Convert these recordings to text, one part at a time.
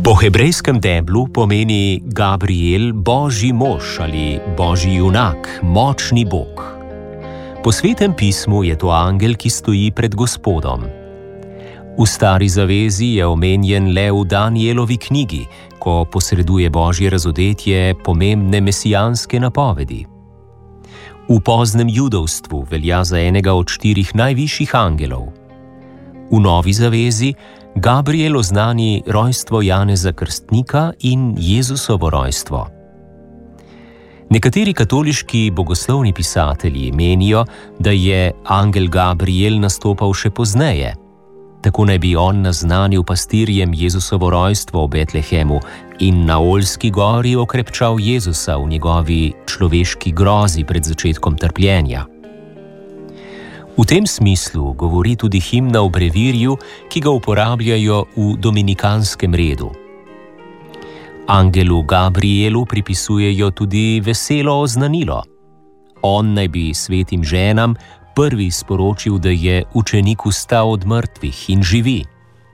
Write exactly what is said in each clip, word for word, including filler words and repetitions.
Po hebrejskem deblu pomeni Gabriel Božji mož ali Božji junak, močni Bog. Po Svetem pismu je to angel, ki stoji pred Gospodom. V Stari zavezi je omenjen le v Danijelovi knjigi, ko posreduje Božje razodetje pomembne mesijanske napovedi. V poznem judovstvu velja za enega od štirih najvišjih angelov. V Novi zavezi Gabriel oznani rojstvo Janeza Krstnika in Jezusovo rojstvo. Nekateri katoliški bogoslovni pisatelji menijo, da je angel Gabriel nastopal še pozneje. Tako naj bi on naznanil pastirjem Jezusovo rojstvo v Betlehemu in na Oljski gori okrepčal Jezusa v njegovi človeški grozi pred začetkom trpljenja. V tem smislu govori tudi himna v brevirju, ki ga uporabljajo v dominikanskem redu. Angelu Gabrielu pripisujejo tudi veselo oznanilo. On naj bi svetim ženam prvi sporočil, da je učenik vstal od mrtvih in živi.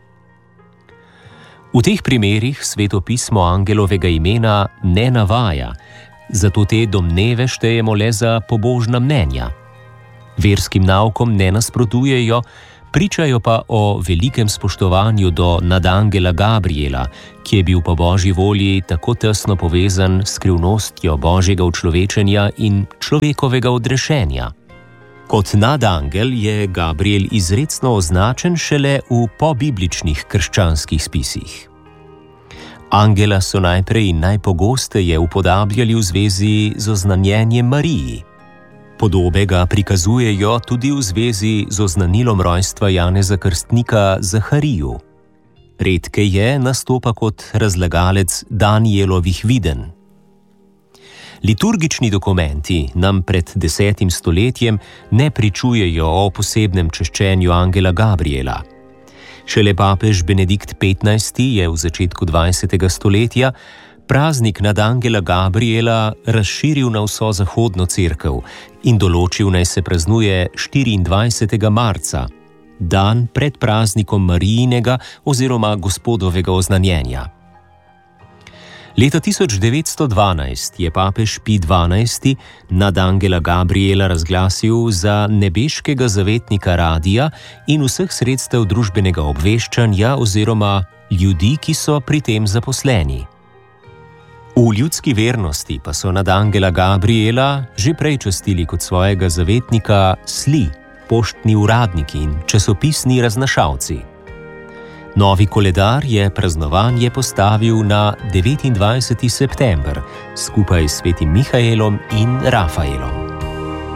V teh primerih Sveto pismo angelovega imena ne navaja, zato te domneve štejemo le za pobožna mnenja. Verskim naukom ne nasprotujejo, pričajo pa o velikem spoštovanju do nadangela Gabriela, ki je bil po Božji volji tako tesno povezan s skrivnostjo Božjega učlovečenja in človekovega odrešenja. Kot nadangel je Gabriel izrecno označen šele v pobibličnih krščanskih spisih. Angela so najprej in najpogosteje upodabljali v zvezi z oznanjenjem Mariji. Podobe ga prikazujejo tudi v zvezi z oznanilom rojstva Janeza Krstnika Zahariju. Redke je nastopa kot razlagalec Danijelovih videnj. Liturgični dokumenti nam pred desetim stoletjem ne pričujejo o posebnem češčenju angela Gabriela. Šele papež Benedikt petnajsti je v začetku dvajsetega stoletja praznik nadangela Gabriela razširil na vso zahodno cerkev in določil, naj se praznuje štiriindvajsetega marca, dan pred praznikom Marijinega oziroma Gospodovega oznanjenja. Leta tisoč devetsto dvanajst je papež Pij dvanajsti nadangela Gabriela razglasil za nebeškega zavetnika radia in vseh sredstev družbenega obveščanja oziroma ljudi, ki so pri tem zaposleni. V ljudski vernosti pa so nadangela Gabriela že prej častili kot svojega zavetnika sli, poštni uradniki in časopisni raznašalci. Novi koledar je praznovanje postavil na devetindvajseti september skupaj s svetim Mihaelom in Rafaelom.